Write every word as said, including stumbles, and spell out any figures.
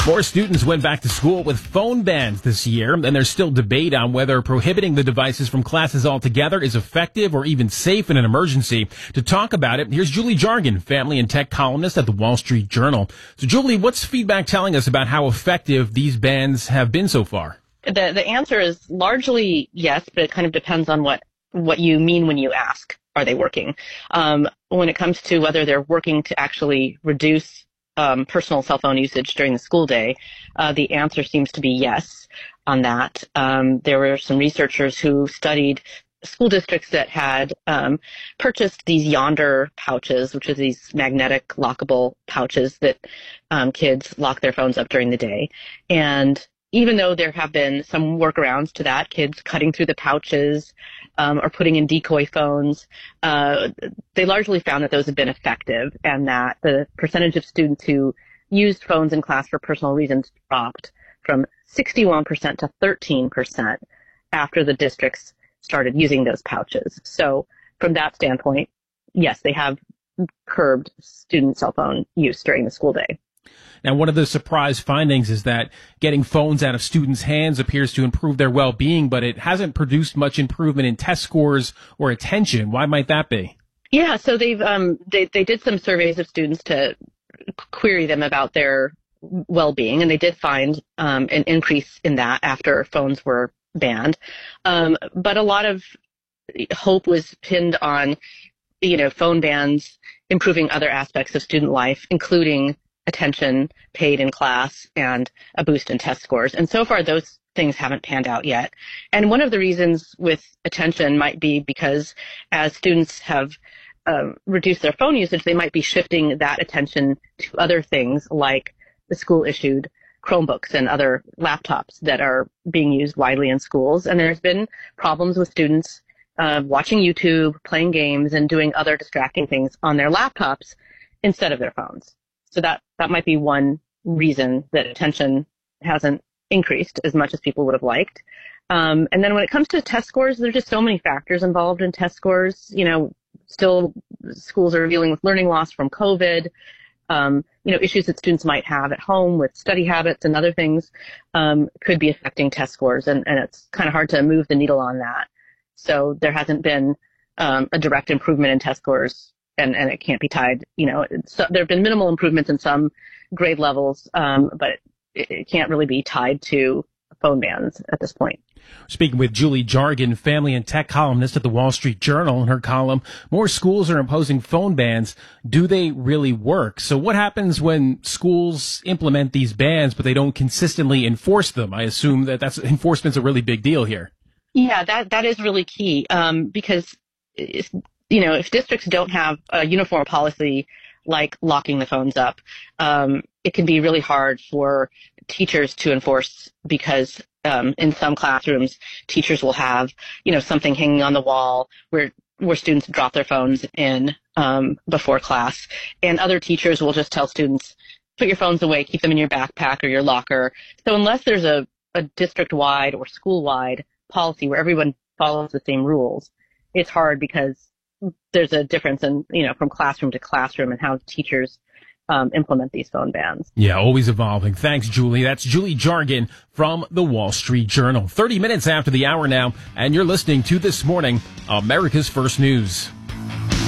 More students went back to school with phone bans this year, and there's still debate on whether prohibiting the devices from classes altogether is effective or even safe in an emergency. To talk about it, here's Julie Jargon, family and tech columnist at the Wall Street Journal. So, Julie, what's feedback telling us about how effective these bans have been so far? The the answer is largely yes, but it kind of depends on what, what you mean when you ask, are they working? Um, when it comes to whether they're working to actually reduce Um, personal cell phone usage during the school day, uh, the answer seems to be yes on that. Um, there were some researchers who studied school districts that had um, purchased these Yonder pouches, which are these magnetic lockable pouches that um, kids lock their phones up during the day. And even though there have been some workarounds to that, kids cutting through the pouches um, or putting in decoy phones, uh, they largely found that those have been effective and that the percentage of students who used phones in class for personal reasons dropped from sixty-one percent to thirteen percent after the districts started using those pouches. So from that standpoint, yes, they have curbed student cell phone use during the school day. Now, one of the surprise findings is that getting phones out of students' hands appears to improve their well-being, but it hasn't produced much improvement in test scores or attention. Why might that be? Yeah, so they've um, they they did some surveys of students to query them about their well-being, and they did find um, an increase in that after phones were banned. Um, but a lot of hope was pinned on, you know, phone bans improving other aspects of student life, including attention paid in class and a boost in test scores. And so far, those things haven't panned out yet. And one of the reasons with attention might be because as students have uh, reduced their phone usage, they might be shifting that attention to other things like the school-issued Chromebooks and other laptops that are being used widely in schools. And there's been problems with students uh, watching YouTube, playing games, and doing other distracting things on their laptops instead of their phones. So that, that might be one reason that attention hasn't increased as much as people would have liked. Um, and then when it comes to test scores, there's just so many factors involved in test scores. You know, still schools are dealing with learning loss from COVID, um, you know, issues that students might have at home with study habits and other things um, could be affecting test scores. And, and it's kind of hard to move the needle on that. So there hasn't been um, a direct improvement in test scores. And, and it can't be tied, you know, so there have been minimal improvements in some grade levels, um, but it, it can't really be tied to phone bans at this point. Speaking with Julie Jargon, family and tech columnist at the Wall Street Journal, in her column, more schools are imposing phone bans. Do they really work? So what happens when schools implement these bans, but they don't consistently enforce them? I assume that that's enforcement's a really big deal here. Yeah, that, that is really key, um, because it's, you know, if districts don't have a uniform policy like locking the phones up, um, it can be really hard for teachers to enforce because um, in some classrooms, teachers will have, you know, something hanging on the wall where where students drop their phones in um, before class, and other teachers will just tell students, put your phones away, keep them in your backpack or your locker. So unless there's a, a district-wide or school-wide policy where everyone follows the same rules, it's hard because there's a difference in, you know, from classroom to classroom and how teachers um, implement these phone bans. Yeah, always evolving. Thanks, Julie. That's Julie Jargon from the Wall Street Journal. thirty minutes after the hour now, and you're listening to This Morning, America's First News.